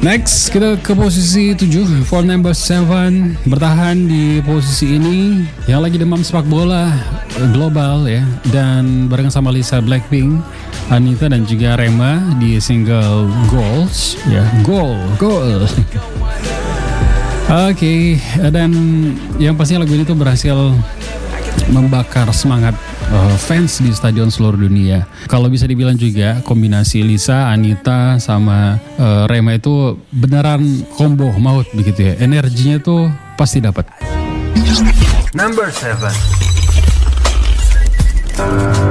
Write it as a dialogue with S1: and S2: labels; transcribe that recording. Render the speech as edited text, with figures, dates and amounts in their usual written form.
S1: Next, kita ke posisi 7. For number 7, bertahan di posisi ini yang lagi demam sepak bola global ya, dan bareng sama Lisa Blackpink, Anita dan juga Rema di single Goals ya, Goal. Oke, dan yang pastinya lagu ini tuh berhasil membakar semangat fans di stadion seluruh dunia. Kalau bisa dibilang juga kombinasi Lisa, Anita sama Rema itu beneran combo maut begitu ya. Energinya tuh pasti dapat.
S2: Number 7.